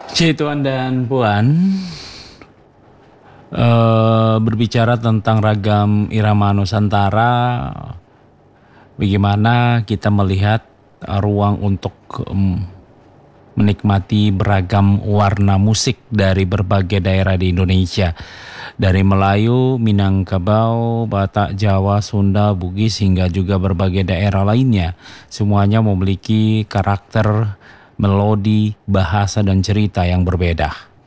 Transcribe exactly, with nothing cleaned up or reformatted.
Oke, Tuan dan Puan, eh, berbicara tentang ragam irama Nusantara, bagaimana kita melihat eh, ruang untuk em, menikmati beragam warna musik dari berbagai daerah di Indonesia. Dari Melayu, Minangkabau, Batak, Jawa, Sunda, Bugis, hingga juga berbagai daerah lainnya. Semuanya memiliki karakter, melodi, bahasa, dan cerita yang berbeda.